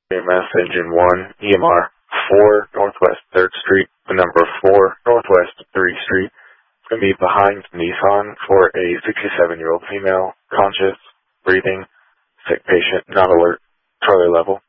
EMS Engine 1, EMR 4 Northwest 3rd Street, the number 4 Northwest 3rd Street. It's going to be behind Nissan for a 67-year-old female, conscious, breathing, sick patient, not alert, Charlie level.